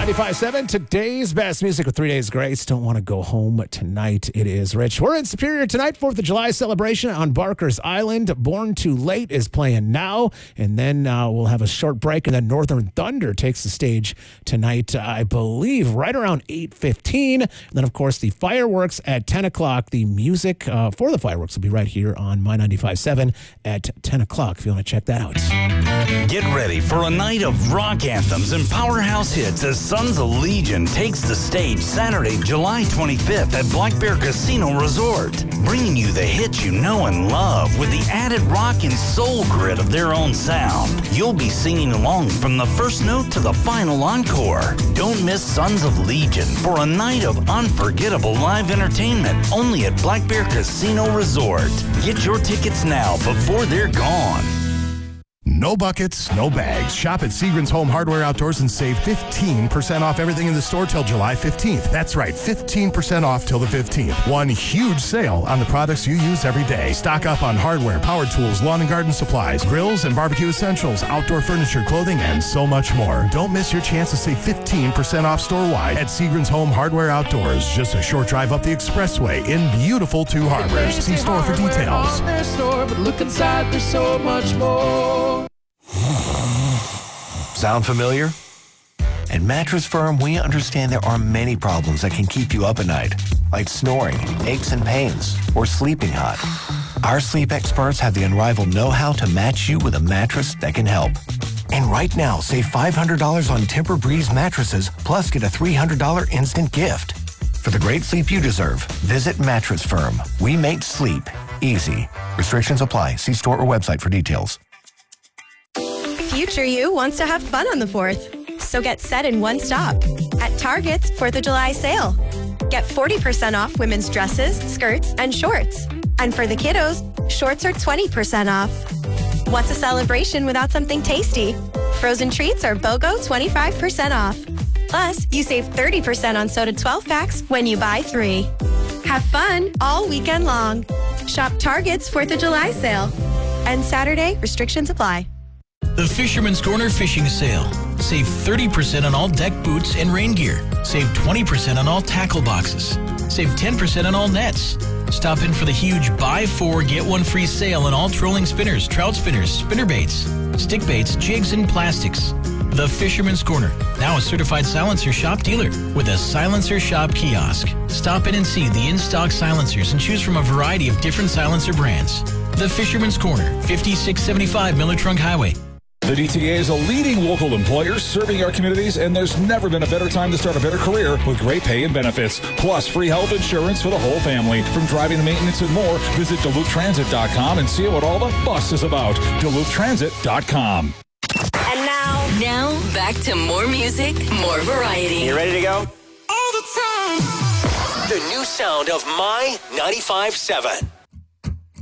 95.7, today's best music with 3 Days Grace. Don't want to go home tonight. It is Rich. We're in Superior tonight, 4th of July celebration on Barker's Island. Born Too Late is playing now, and then we'll have a short break, and then Northern Thunder takes the stage tonight, I believe, right around 8:15. And then, of course, the fireworks at 10 o'clock. The music for the fireworks will be right here on My 95.7 at 10 o'clock if you want to check that out. Get ready for a night of rock anthems and powerhouse hits as Sons of Legion takes the stage Saturday, July 25th at Black Bear Casino Resort, bringing you the hits you know and love with the added rock and soul grit of their own sound. You'll be singing along from the first note to the final encore. Don't miss Sons of Legion for a night of unforgettable live entertainment only at Black Bear Casino Resort. Get your tickets now before they're gone. No buckets, no bags. Shop at Seagram's Home Hardware Outdoors and save 15% off everything in the store till July 15th. That's right, 15% off till the 15th. One huge sale on the products you use every day. Stock up on hardware, power tools, lawn and garden supplies, grills and barbecue essentials, outdoor furniture, clothing, and so much more. Don't miss your chance to save 15% off store-wide at Seagram's Home Hardware Outdoors. Just a short drive up the expressway in beautiful Two Harbors. See store for details. Their store, but look inside, there's so much more. Sound familiar? At Mattress Firm, we understand there are many problems that can keep you up at night, like snoring, aches and pains, or sleeping hot. Our sleep experts have the unrivaled know-how to match you with a mattress that can help. And right now, save $500 on Tempur-Breeze mattresses, plus get a $300 instant gift. For the great sleep you deserve, visit Mattress Firm. We make sleep easy. Restrictions apply. See store or website for details. Future you wants to have fun on the 4th, so get set in one stop at Target's 4th of July sale. Get 40% off women's dresses, skirts, and shorts. And for the kiddos, shorts are 20% off. What's a celebration without something tasty? Frozen treats are BOGO 25% off. Plus, you save 30% on soda 12 packs when you buy 3. Have fun all weekend long. Shop Target's 4th of July sale. And Saturday, restrictions apply. The Fisherman's Corner Fishing Sale. Save 30% on all deck boots and rain gear. Save 20% on all tackle boxes. Save 10% on all nets. Stop in for the huge buy 4, get 1 free sale on all trolling spinners, trout spinners, spinnerbaits, stick baits, jigs, and plastics. The Fisherman's Corner, now a certified Silencer Shop dealer with a Silencer Shop kiosk. Stop in and see the in-stock silencers and choose from a variety of different silencer brands. The Fisherman's Corner, 5675 Miller Trunk Highway. The DTA is a leading local employer serving our communities, and there's never been a better time to start a better career with great pay and benefits, plus free health insurance for the whole family. From driving to maintenance and more, visit DuluthTransit.com and see what all the fuss is about. DuluthTransit.com. And now back to more music, more variety. You ready to go? All the time. The new sound of My 95.7.